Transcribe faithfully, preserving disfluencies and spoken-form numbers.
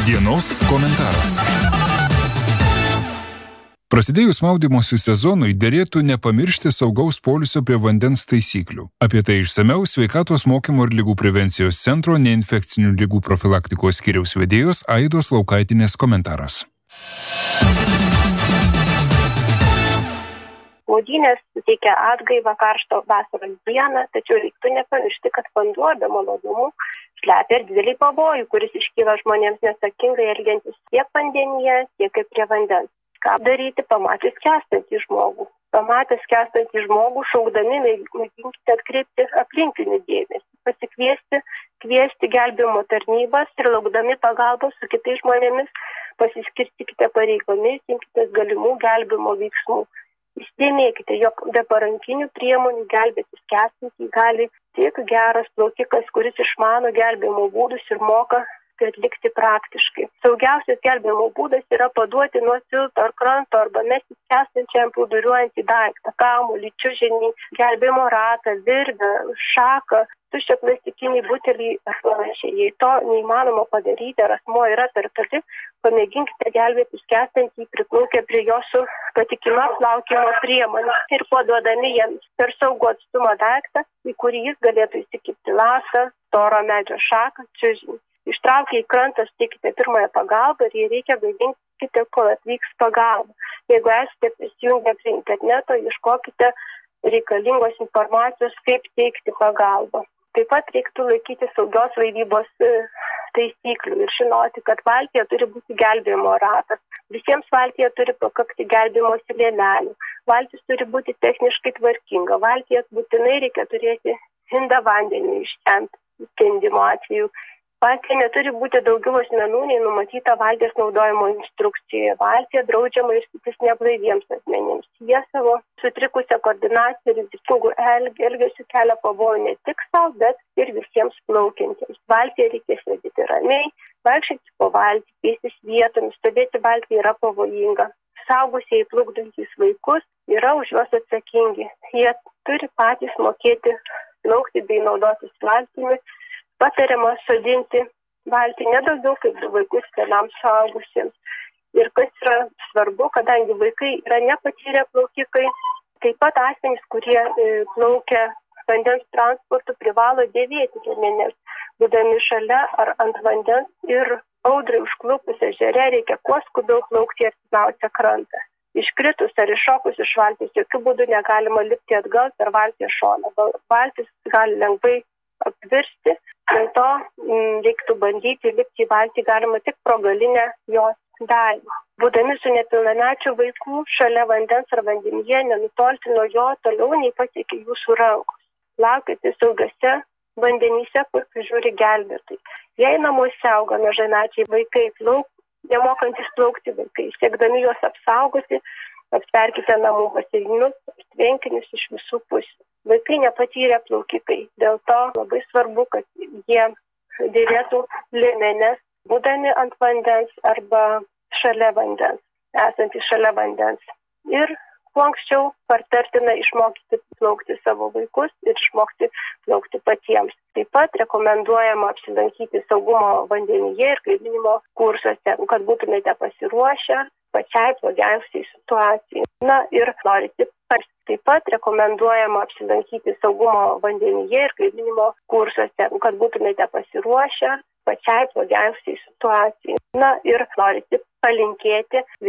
Dienos komentaras. Prasidėjus maudymosi sezonui derėtų nepamiršti saugaus poilsio prie vandens taisyklių. Apie tai išsamiau Sveikatos mokymo ir ligų prevencijos centro neinfekcinių ligų profilaktikos skyriaus vedėjos Aidos Laukaitinės komentaras. Maudynės suteikia atgaivą karšto vasaros dieną, tačiau reiktų nepamiršti, kad vanduo be malonumų slepia ir didelį pavojų, kuris iškyla žmonėms neatsakingai elgiantis tiek vandenyje, tiek ir prie vandens. Ką daryti pamatęs skęstantį žmogų? Pamatęs skęstantį žmogų, šaukdami mėginkite atkreipti aplinkinių dėmesį, pasikviesti, kviesti gelbėjimo tarnybas ir laukdami pagalbos su kitais žmonėmis pasiskirstykite pareigomis, imkitės galimų gelbėjimo veiksmų. Įsidėmėkite, jog be parankinių priemonių gelbėti skęstantį gali tik geras plaukikas, kuris išmano gelbėjimo būdus ir moka atlikti praktiškai. Saugiausias gelbėjimo būdas yra paduoti nuo tilto ar kranto arba mesti skęstančiam plūduriuojantį daiktą, kamuolį, čiužinį, gelbėjimo ratą, virvę, šaką, tuščią plastikinį butelį ar panašiai. Jei to neįmanoma padaryti, ar asmuo yra per toli, pamėginkite gelbėti skęstantį priplaukę prie jo su patikima plaukimo priemonė ir paduodami jiems per saugų atstumą daiktą, į kurį jis galėtų įsikibti lasą, storo medžio šaką, čiužinį. Ištraukę į krantą steikite pirmąją pagalbą ir jei reikia gaivinkite, kol atvyks pagalba. Jeigu esate prisijungę prie interneto, ieškokite reikalingos informacijos, kaip teikti pagalbą. Taip pat reiktų laikyti saugios laivybos taisyklių ir žinoti, kad valtyje turi būti gelbėjimo ratas. Visiems valtyje turi pakakti gelbėjimo sienelių. Valtis turi būti techniškai tvarkinga. Valtyje būtinai reikia turėti indą vandeniu išsemti skendimo atveju. Valtyje neturi būti daugiau asmenų, nei numatyta valties naudojimo instrukcijoje. Valtyje draudžiama irstytis neblaiviems asmenims. Jie savo sutrikusią koordinaciją ir rizikingų elgesių kelia pavojų ne tik savo, bet ir visiems plaukiantiems. Valtyje reikia sėdėti ramiai, vaikščioti po valtį, keistis vietomis, stovėti valtyje yra pavojinga. Saugusieji plukdantys vaikus yra už juos atsakingi. Jie turi patys mokėti plaukti bei naudotis valtimi. Patariama sodinti valtį nedaugiau kaip du vaikus vienam suaugusiems. Ir kas yra svarbu, kadangi vaikai yra nepatyrę plaukikai, taip pat asmenys, kurie e, plaukia vandens transportu, privalo dėvėti liemenes, būdami šalia ar ant vandens ir audrai užklupus ežere reikia kuo skubiau plaukti į artimiausią krantą. Iškritus ar iššokus iš valties jokių būdų negalima lipti atgal per valties šoną. Valtis gali lengvai apvirsti. Dėl to m, reiktų bandyti lipti į valtį galima tik pro galinę jos dalį. Būdami su nepilnamečiu vaiku šalia vandens ar vandenyje, nenutolti nuo jo toliau nei pasiekia jūsų rankos. Plaukite saugiuose vandenyse, kur prižiūri gelbėtojai. Jei namuose auga mažamečiai vaikai, plauk, nemokantis plaukti vaikai, siekdami juos apsaugoti, aptverkite namų baseinus ir tvenkinius iš visų pusių. Vaikai nepatyrė plaukikai, dėl to labai svarbu, kad jie dėvėtų liemenes, būdami ant vandens arba šalia vandens, esantys šalia vandens. Ir kuo anksčiau partartina išmokyti plaukti savo vaikus ir išmokti plaukti patiems. Taip pat rekomenduojama apsilankyti saugumo vandenyje ir gaivinimo kursuose, kad būtumėte pasiruošę pačiai blogiausiai situacijai. Na ir norite taip pat rekomenduojama apsilankyti saugumo vandenyje ir gaivinimo kursuose, kad būtumėte pasiruošę pačiai blogiausiai situacijai. Na ir norite palinkėti